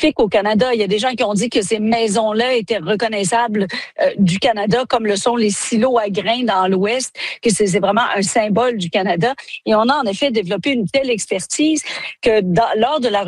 spécifique au Canada. Il y a des gens qui ont dit que ces maisons-là étaient reconnaissables du Canada, comme le sont les silos à grains dans l'Ouest, que c'est vraiment un symbole du Canada. Et on a en effet développé une telle expertise que lors de la